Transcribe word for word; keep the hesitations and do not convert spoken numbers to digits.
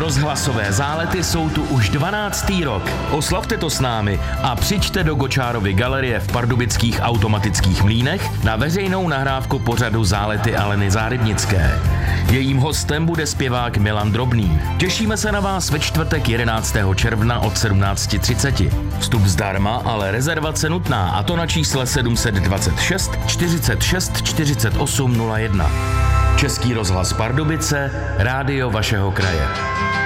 Rozhlasové zálety jsou tu už dvanáctý rok. Oslavte to s námi a přijďte do Gočárovy galerie v pardubických Automatických mlýnech na veřejnou nahrávku pořadu Zálety Aleny Zárybnické. Jejím hostem bude zpěvák Milan Drobný. Těšíme se na vás ve čtvrtek jedenáctého června od sedmnáct třicet. Vstup zdarma, ale rezervace nutná, a to na čísle sedm set dvacet šest čtyřicet šest čtyřicet osm nula jedna. Český rozhlas Pardubice, rádio vašeho kraje.